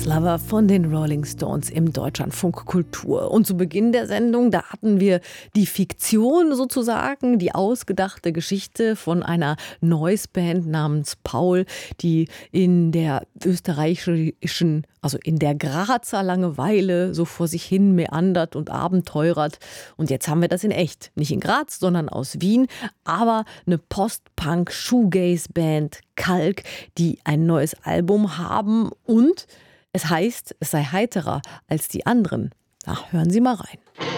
Lost Lover von den Rolling Stones im Deutschlandfunk Kultur. Und zu Beginn der Sendung, da hatten wir die Fiktion sozusagen, die ausgedachte Geschichte von einer Noise-Band namens Paul, die in der österreichischen, also in der Grazer Langeweile so vor sich hin meandert und abenteurert. Und jetzt haben wir das in echt. Nicht in Graz, sondern aus Wien. Aber eine Post-Punk-Shoegaze-Band Kalk, die ein neues Album haben und es heißt, es sei heiterer als die anderen. Ach, hören Sie mal rein.